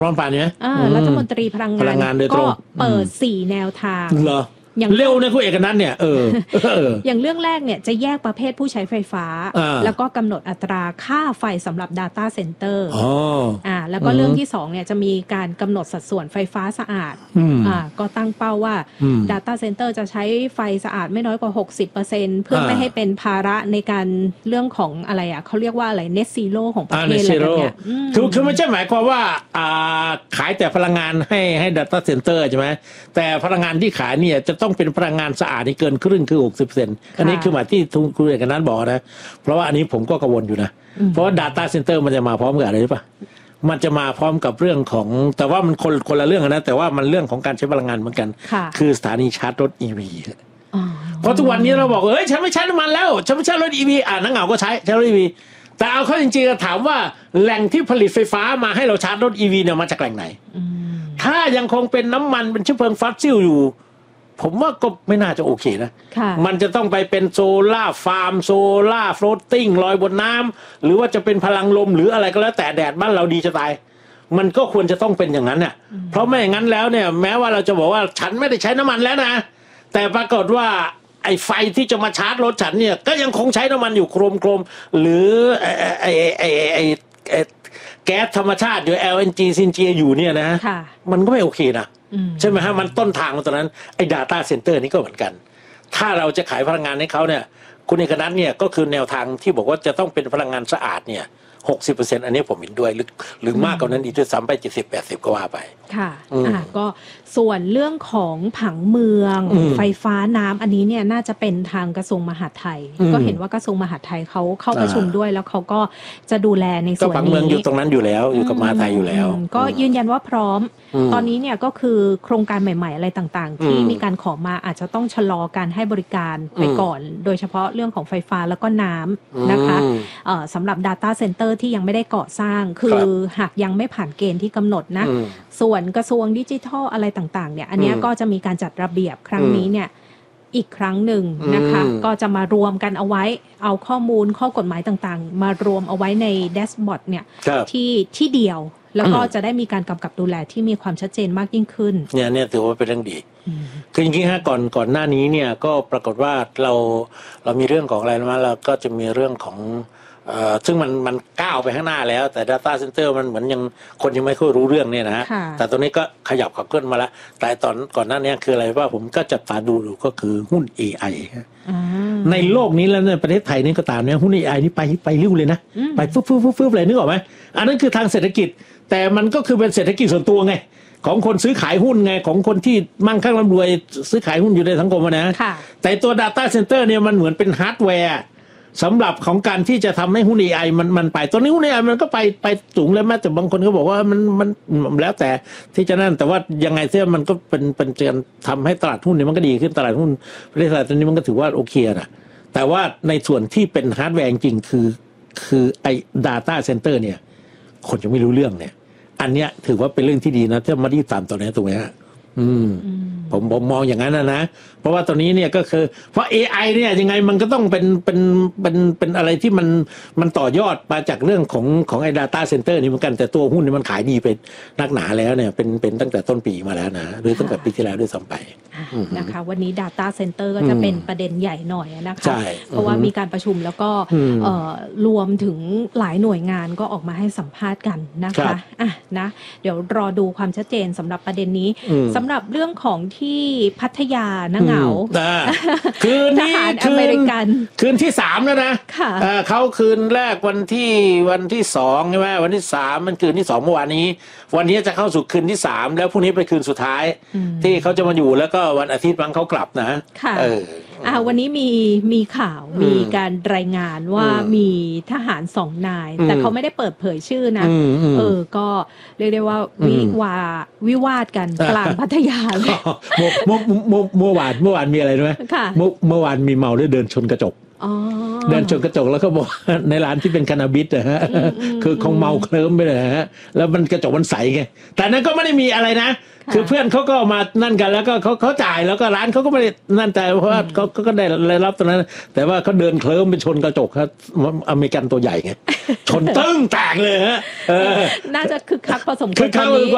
พร้อมป่านนี้รัฐมนตรีพลังงานก็เปิด4แนวทางเหรอเร็วนะคุณเอกนัทเนี่ยอย่างเรื่องแรกเนี่ยจะแยกประเภทผู้ใช้ไฟฟ้าแล้วก็กำหนดอัตราค่าไฟสำหรับ Data Center แล้วก็เรื่องที่2เนี่ยจะมีการกำหนดสัดส่วนไฟฟ้าสะอาดก็ตั้งเป้าว่า Data Center จะใช้ไฟสะอาดไม่น้อยกว่า 60% เพื่อไม่ให้เป็นภาระในการเรื่องของอะไรเขาเรียกว่าอะไร Net Zero ของประเทศอะไรแบบเนี้ยคือไม่ใช่หมายความว่าขายแต่พลังงานให้ Data Center ใช่ไหมแต่พลังงานที่ขายเนี่ยจะต้องเป็นพลังงานสะอาดที่เกินครึ่งคือ 60% อันนี้คือหมายที่คุณเอกนัทบอกนะเพราะว่าอันนี้ผมก็กังวลอยู่นะเพราะว่า Data Center มันจะมาพร้อมกับอะไรหรือเปล่ามันจะมาพร้อมกับเรื่องของแต่ว่ามันคนละเรื่องนะแต่ว่ามันเรื่องของการใช้พลังงานเหมือนกันคือสถานีชาร์จรถ EV เพราะทุกวันนี้เราบอกเฮ้ยฉันไม่ใช้น้ำมันแล้วฉันไม่ใช้รถ EV นักเหงาก็ใช้รถ EV แต่เอาเข้าจริงๆถามว่าแหล่งที่ผลิตไฟฟ้ามาให้เราชาร์จรถ EV เนี่ยมาจากแหล่งไหนถ้ายังคงเป็นน้ำมันเป็นเชื้อเพลิงฟอสซิลอยู่ผมว่าก็ไม่น่าจะโอเคนะมันจะต้องไปเป็นโซล่าฟาร์มโซล่าโฟลตติ้งลอยบนน้ำหรือว่าจะเป็นพลังลมหรืออะไรก็แล้วแต่แดดบ้านเราดีจะตายมันก็ควรจะต้องเป็นอย่างนั้นเนี่ยเพราะไม่อย่างนั้นแล้วเนี่ยแม้ว่าเราจะบอกว่าฉันไม่ได้ใช้น้ำมันแล้วนะแต่ปรากฏว่าไอ้ไฟที่จะมาชาร์จรถฉันเนี่ยก็ยังคงใช้น้ำมันอยู่โครมหรือไอ้แก๊สธรรมชาติอยู่ LNG ซินเจียอยู่เนี่ยนะมันก็ไม่โอเคนะใช่ไหมฮะมันต้นทางตอนนั้นไอ้ Data Center นี่ก็เหมือนกันถ้าเราจะขายพลังงานให้เขาเนี่ยคุณเอกนัทเนี่ยก็คือแนวทางที่บอกว่าจะต้องเป็นพลังงานสะอาดเนี่ย 60% อันนี้ผมเห็นด้วยหรือมากกว่านั้นอีกด้วยซ้ำไป70-80ก็ว่าไปค่ะก็ส่วนเรื่องของผังเมืองไฟฟ้าน้ำอันนี้เนี่ยน่าจะเป็นทางกระทรวงมหาดไทยก็เห็นว่ากระทรวงมหาดไทยเขาเข้าประชุมด้วยแล้วเขาก็จะดูแลในส่วนนี้ก็ผังเมืองอยู่ตรงนั้นอยู่แล้วอยู่กับมหาดไทยอยู่แล้วก็ยืนยันว่าพร้อมตอนนี้เนี่ยก็คือโครงการใหม่ๆอะไรต่างๆที่มีการขอมาอาจจะต้องชะลอการให้บริการไปก่อนโดยเฉพาะเรื่องของไฟฟ้าแล้วก็น้ำนะคะสำหรับ Data Center ที่ยังไม่ได้ก่อสร้างคือหากยังไม่ผ่านเกณฑ์ที่กำหนดนะส่วนกระทรวงดิจิทัลอะไรต่างๆเนี่ยอันนี้ก็จะมีการจัดระเบียบครั้งนี้เนี่ยอีกครั้งหนึ่งนะคะก็จะมารวมกันเอาไว้เอาข้อมูลข้อกฎหมายต่างๆมารวมเอาไว้ในแดชบอร์ดเนี่ยที่เดียวแล้วก็จะได้มีการกำกับดูแลที่มีความชัดเจนมากยิ่งขึ้นเนี่ยถือว่าเป็นเรื่องดีคือจริงๆฮะก่อนหน้านี้เนี่ยก็ปรากฏว่าเรามีเรื่องของอะไรมาเราก็จะมีเรื่องของซึ่งมันก้าวไปข้างหน้าแล้วแต่ Data Center มันเหมือนยังคนยังไม่ค่อยรู้เรื่องเนี่ยนะฮะแต่ตอนนี้ก็ขยับขับเคลื่อนมาแล้วแต่ก่อนหน้านี้คืออะไรว่าผมก็จับตาดูก็คือหุ้น AI ในโลกนี้แล้วในประเทศไทยนี่ก็ตามเนี่ยหุ้น AI นี่ไปเร็วเลยนะไปฟึบเลยนึกออกไหมอันนั้นคือทางเศรษฐกิจแต่มันก็คือเป็นเศรษฐกิจส่วนตัวไงของคนซื้อขายหุ้นไงของคนที่มั่งคั่งร่ำรวยซื้อขายหุ้นอยู่ในสังคมนะแต่ตัว Data Center เนี่ยมันเหมือนเป็นฮาร์ดแวร์สำหรับของการที่จะทำให้หุ้น AI มันไปตอนนี้หุ้น AI มันก็ไปสูงแล้วแม้แต่บางคนก็บอกว่ามันแล้วแต่ที่จะนั่นแต่ว่ายังไงเสียมันก็เป็นการทำให้ตลาดหุ้นเนี่ยมันก็ดีขึ้นตลาดหุ้นประเทศไทยตอนนี้มันก็ถือว่าโอเคนะแต่ว่าในส่วนที่เป็นฮาร์ดแวร์จริงคือไอ้ Data Center เนี่ยคนยังไม่รู้เรื่องเนี่ยอันเนี้ยถือว่าเป็นเรื่องที่ดีนะถ้ามารีบตามตัวนี้ถูกไหมฮะผมมองอย่างนั้นนะเพราะว่าตอนนี้เนี่ยก็คือเพราะ AI เนี่ยยังไงมันก็ต้องเป็นอะไรที่มันต่อยอดมาจากเรื่องของไอ้ Data Center นี่เหมือนกันแต่ตัวหุ้นนี่มันขายดีเป็นนักหนาแล้วเนี่ยเป็นตั้งแต่ต้นปีมาแล้วนะหรือตั้งแต่ปีที่แล้วด้วยซ้ำไปนะคะวันนี้ Data Center ก็จะเป็นประเด็นใหญ่หน่อยนะคะเพราะว่ามีการประชุมแล้วก็รวมถึงหลายหน่วยงานก็ออกมาให้สัมภาษณ์กันนะคะนะเดี๋ยวรอดูความชัดเจนสำหรับประเด็นนี้สำหรับเรื่องของที่พัทยานะเหงาคืนนี้ทหารอเมริกันคืนที่3แล้วนะเขาคืนแรกวันที่2ใช่ไหมวันที่3มันคืนที่2เมื่อวานนี้วันนี้จะเข้าสู่คืนที่3แล้วพรุ่งนี้ไปคืนสุดท้ายที่เขาจะมาอยู่แล้วก็วันอาทิตย์บังเขากลับนะวันนี้มีข่าวมีการรายงานว่ามีทหาร2 นายแต่เขาไม่ได้เปิดเผยชื่อนะก็เรียกได้ว่าวิวาทกันกลางพัทยาเลยเมื่อวานมีอะไรด้วยเมื่อวานมีเมาแล้วเดินชนกระจกเดินชนกระจกแล้วก็บอกในร้านที่เป็นคานาบิสนะฮะคือคงเมาเคลิ้มไปเลยฮะแล้วมันกระจกมันใสไงแต่นั้นก็ไม่ได้มีอะไรนะคือเพื่อนเขาก็มานั่นกันแล้วก็เขาจ่ายแล้วก็ร้านเขาก็ไม่ได้นั่นใจเพราะว่าเขาก็ได้รับตรงนั้นแต่ว่าเขาเดินเคลิ้มไปชนกระจกครับอเมริกันตัวใหญ่ไงชนตึ้งแตกเลยฮะน่าจะคึกคักพอสมควร